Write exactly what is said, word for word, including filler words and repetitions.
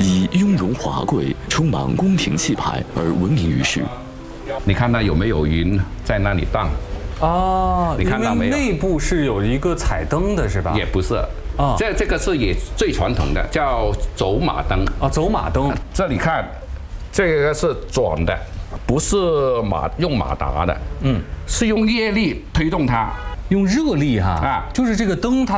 以雍容华贵、充满宫廷气派而闻名于世。 你看它有没有云在那里荡？ 啊， 你看到没有？ 内部是有一个彩灯的，是吧？ 也不是。 啊， 这这个是也最传统的，叫走马灯啊，走马灯。 这里看，这个是转的，不是马用马达的，嗯，是用业力推动它， 用热力哈啊， 就是这个灯它